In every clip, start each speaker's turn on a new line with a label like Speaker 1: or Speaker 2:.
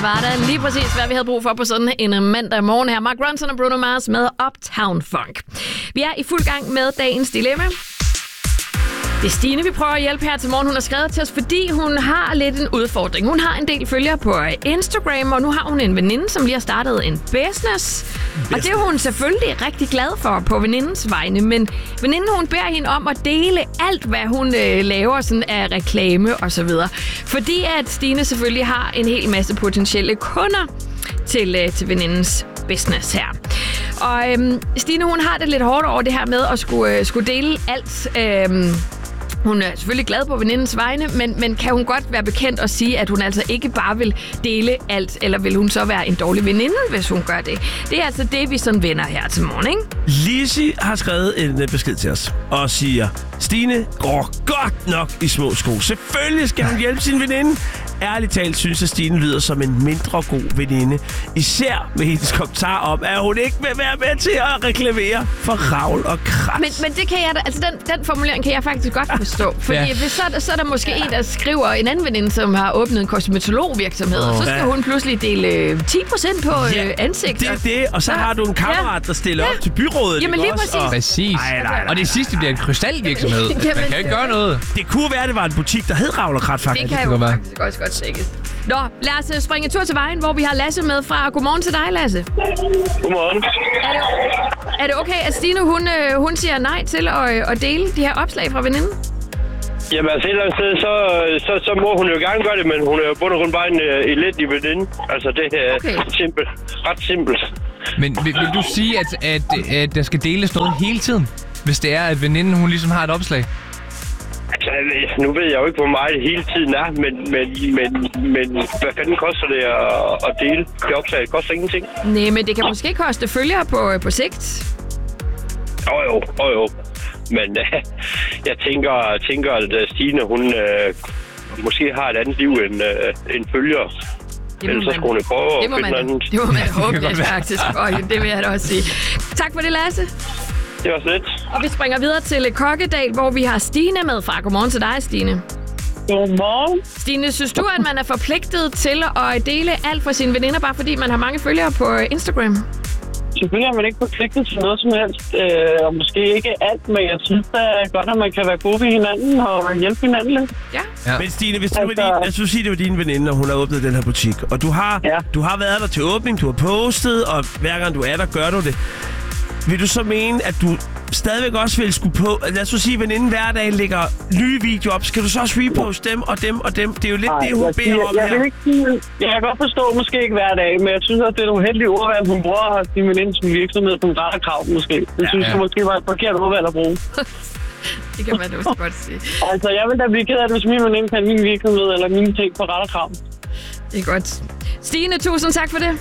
Speaker 1: Det var da lige præcis, hvad vi havde brug for på sådan en mandag morgen her. Mark Ronson og Bruno Mars med Uptown Funk. Vi er i fuld gang med dagens dilemma. Det er Stine, vi prøver at hjælpe her til morgen. Hun har skrevet til os, fordi hun har lidt en udfordring. Hun har en del følgere på Instagram, og nu har hun en veninde, som lige har startet en business. Og det er hun selvfølgelig rigtig glad for på venindens vegne. Men veninden, hun beder hende om at dele alt, hvad hun laver sådan af reklame og så videre. Fordi at Stine selvfølgelig har en hel masse potentielle kunder til venindens business her. Og Stine, hun har det lidt hårdt over det her med at skulle dele alt. Hun er selvfølgelig glad på venindens vegne, men kan hun godt være bekendt og sige, at hun altså ikke bare vil dele alt, eller vil hun så være en dårlig veninde, hvis hun gør det? Det er altså det, vi sådan vender her til morgen, ikke?
Speaker 2: Lizzie har skrevet en besked til os og siger, Stine går godt nok i små sko. Selvfølgelig skal hun hjælpe sin veninde. Ærligt talt synes jeg, Stine lyder som en mindre god veninde. Især med hendes kommentar om, at hun ikke vil være med til at reklamere for ravl og krat.
Speaker 1: Men det kan jeg da, altså den formulering kan jeg faktisk godt forstå. Fordi hvis så er der måske en, der skriver en anden veninde, som har åbnet en kosmetologvirksomhed, og så skal hun pludselig dele 10% på ansigt.
Speaker 2: Det er det, og så har du en kammerat, der stiller op til byrådet.
Speaker 1: Jamen lige præcis.
Speaker 3: Præcis. Og det sidste bliver en krystalvirksomhed. Man kan jo ikke gøre noget.
Speaker 2: Det kunne være, det var en butik, der hed ravl og krat, faktisk.
Speaker 1: Det kan jo faktisk godt tjekkes. Nå, lad os springe en tur til vejen, hvor vi har Lasse med fra. Godmorgen til dig, Lasse.
Speaker 4: Godmorgen.
Speaker 1: Er det okay, at Stine, hun siger nej til at dele de her opslag fra veninden?
Speaker 4: Jamen altså et eller andet sted, så må hun jo gerne gøre det, men hun er jo bund og grund bare en elendig veninde. Altså det er simpelt. Ret simpelt.
Speaker 3: Men vil du sige, at der skal deles noget hele tiden, hvis det er, at veninden hun ligesom har et opslag?
Speaker 4: Altså, nu ved jeg jo ikke, hvor meget det hele tiden er, men hvad fanden koster det at dele det opslag? Det koster ingenting.
Speaker 1: Nej, men det kan måske koste følgere på sigt.
Speaker 4: Jo. Men jeg tænker, at Stine, hun måske har et andet liv end følger. Ellers så skulle hun prøve at finde noget andet.
Speaker 1: Det må man håbe lidt faktisk. Og det vil jeg da også sige. Tak for det, Lasse.
Speaker 4: Det var så lidt.
Speaker 1: Og vi springer videre til Kokkedal, hvor vi har Stine med fra. Godmorgen til dig, Stine.
Speaker 5: Godmorgen.
Speaker 1: Stine, synes du, at man er forpligtet til at dele alt fra sine veninder, bare fordi man har mange følgere på Instagram?
Speaker 5: Selvfølgelig er man ikke forpligtet til noget som helst, og måske ikke alt, men jeg synes da godt, at man kan være gode ved hinanden og hjælpe hinanden lidt.
Speaker 1: Ja.
Speaker 2: Men Stine, hvis du siger, det var din veninde, og hun har åbnet den her butik, og du har været der til åbning, du har postet, og hver gang du er der, gør du det. Vil du så mene, at du stadigvæk også vil skulle på... Lad os så sige, at veninden hver dag lægger nye videoer op. Skal du så også reposte dem og dem og dem? Det er jo lidt det, hun beder om her.
Speaker 5: Jeg kan godt forstå, måske ikke hver dag, men jeg synes, at det er nogle heldige ordvalg, hun bruger sin veninde som virksomhed som retterkrav, måske. Det synes jeg måske var et forkert ordvalg at bruge.
Speaker 1: Det kan man da også godt sige.
Speaker 5: Altså, jeg vil da blive ked af det, hvis min veninde kan min virksomhed eller mine ting på retterkrav.
Speaker 1: Det er godt. Stine, tusind tak for det.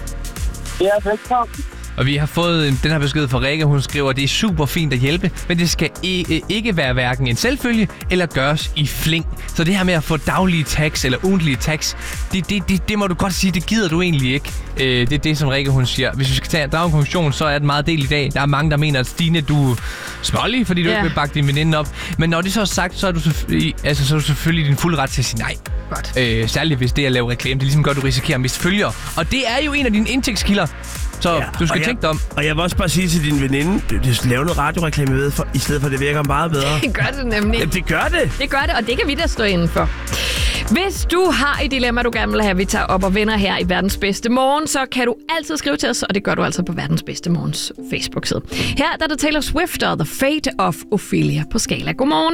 Speaker 5: Ja, velkommen.
Speaker 3: Og vi har fået den her besked fra Rikke. Hun skriver, at det er super fint at hjælpe, men det skal ikke være hverken en selvfølge eller gøres i fling. Så det her med at få daglige tags eller ugentlige tags, det må du godt sige, det gider du egentlig ikke. Det er det, som Rikke hun siger. Hvis vi skal drage en konklusion, så er det meget del i dag. Der er mange, der mener, at Stine, du er smålig, fordi du ikke vil bakke din veninde op. Men når det så er sagt, så er du selvfølgelig din fuld ret til at sige nej.
Speaker 1: Godt.
Speaker 3: Særligt hvis det er at lave reklame. Det er ligesom godt, du risikerer at miste følgere. Og det er jo en af dine indtægtskilder. Så du skal tænke dig om.
Speaker 2: Og jeg vil også bare sige til din veninde, du skal lave noget radioreklame ved, i stedet for det virker meget bedre.
Speaker 1: Det gør det nemlig.
Speaker 2: Jamen, det gør det.
Speaker 1: Det gør det, og det kan vi da stå inden for. Hvis du har et dilemma, du gerne vil have, vi tager op og vender her i Verdens Bedste Morgen, så kan du altid skrive til os, og det gør du altså på Verdens Bedste Morgens Facebook-side. Her der er der Taylor Swift og The Fate of Ophelia på Skala. Godmorgen.